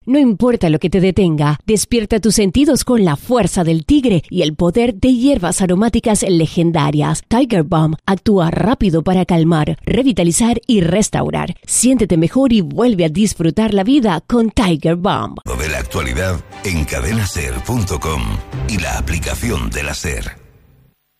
No importa lo que te detenga, despierta tus sentidos con la fuerza del tigre y el poder de hierbas aromáticas legendarias. Tiger Balm actúa rápido para calmar, revitalizar y restaurar. Siéntete mejor y vuelve a disfrutar la vida con Tiger Balm. De la actualidad en cadenaser.com y la aplicación de la SER.